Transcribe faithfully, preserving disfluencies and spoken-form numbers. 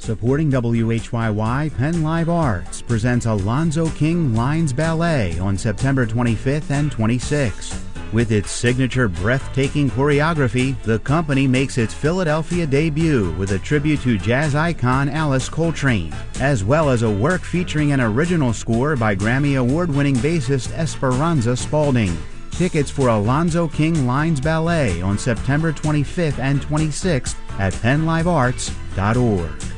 Supporting W H Y Y, Penn Live Arts presents Alonzo King Lines Ballet on September twenty-fifth and twenty-sixth. With its signature breathtaking choreography, the company makes its Philadelphia debut with a tribute to jazz icon Alice Coltrane, as well as a work featuring an original score by Grammy Award-winning bassist Esperanza Spalding. Tickets for Alonzo King Lines Ballet on September twenty-fifth and twenty-sixth at penn live arts dot org.